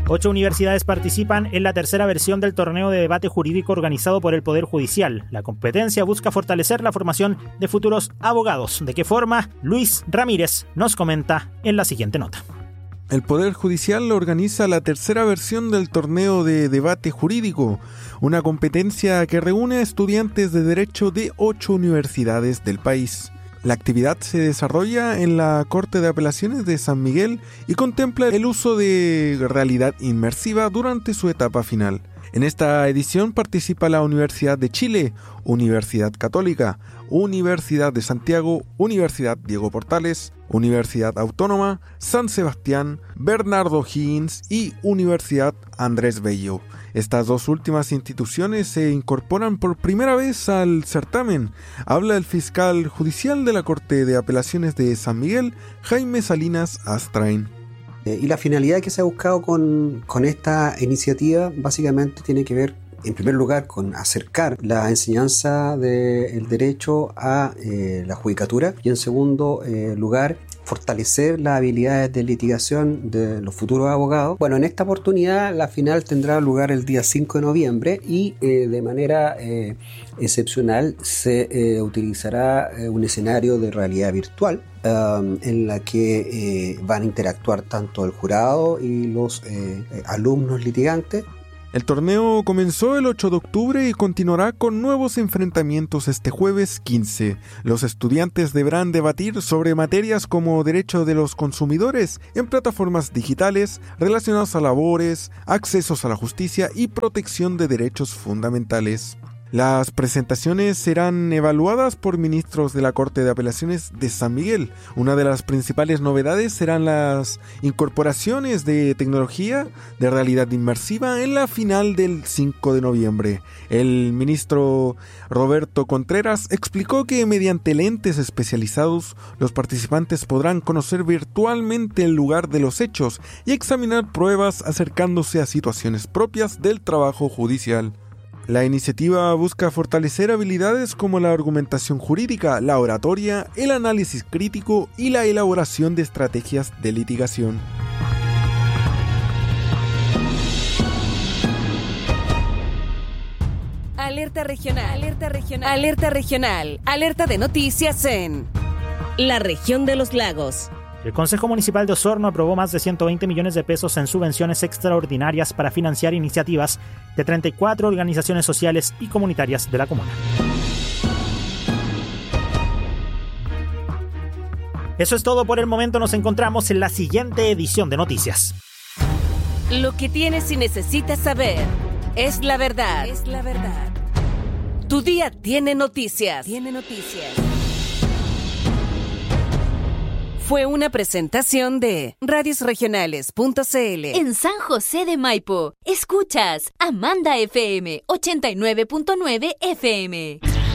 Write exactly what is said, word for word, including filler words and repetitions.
Ocho universidades participan en la tercera versión del torneo de debate jurídico organizado por el Poder Judicial. La competencia busca fortalecer la formación de futuros abogados. ¿De qué forma? Luis Ramírez nos comenta en la siguiente nota. El Poder Judicial organiza la tercera versión del torneo de debate jurídico, una competencia que reúne a estudiantes de derecho de ocho universidades del país. La actividad se desarrolla en la Corte de Apelaciones de San Miguel y contempla el uso de realidad inmersiva durante su etapa final. En esta edición participa la Universidad de Chile, Universidad Católica, Universidad de Santiago, Universidad Diego Portales, Universidad Autónoma, San Sebastián, Bernardo Higgins y Universidad Andrés Bello. Estas dos últimas instituciones se incorporan por primera vez al certamen. Habla el fiscal judicial de la Corte de Apelaciones de San Miguel, Jaime Salinas Astrain. Y la finalidad que se ha buscado con, con esta iniciativa básicamente tiene que ver, en primer lugar, con acercar la enseñanza del derecho a eh, la judicatura y, en segundo eh, lugar, fortalecer las habilidades de litigación de los futuros abogados. Bueno, en esta oportunidad la final tendrá lugar el día cinco de noviembre y eh, de manera eh, excepcional se eh, utilizará eh, un escenario de realidad virtual um, en la que eh, van a interactuar tanto el jurado y los eh, alumnos litigantes. El torneo comenzó el ocho de octubre y continuará con nuevos enfrentamientos este jueves quince. Los estudiantes deberán debatir sobre materias como derecho de los consumidores en plataformas digitales, relacionados a labores, accesos a la justicia y protección de derechos fundamentales. Las presentaciones serán evaluadas por ministros de la Corte de Apelaciones de San Miguel. Una de las principales novedades serán las incorporaciones de tecnología de realidad inmersiva en la final del cinco de noviembre. El ministro Roberto Contreras explicó que mediante lentes especializados los participantes podrán conocer virtualmente el lugar de los hechos y examinar pruebas acercándose a situaciones propias del trabajo judicial. La iniciativa busca fortalecer habilidades como la argumentación jurídica, la oratoria, el análisis crítico y la elaboración de estrategias de litigación. Alerta regional, alerta regional, alerta regional, alerta de noticias en la región de los lagos. El Consejo Municipal de Osorno aprobó más de ciento veinte millones de pesos en subvenciones extraordinarias para financiar iniciativas de treinta y cuatro organizaciones sociales y comunitarias de la comuna. Eso es todo por el momento. Nos encontramos en la siguiente edición de Noticias. Lo que tienes y necesitas saber es la verdad. Es la verdad. Tu día tiene noticias. Tiene noticias. Fue una presentación de radios regionales punto c l. En San José de Maipo, escuchas Amanda F M ochenta y nueve punto nueve F M.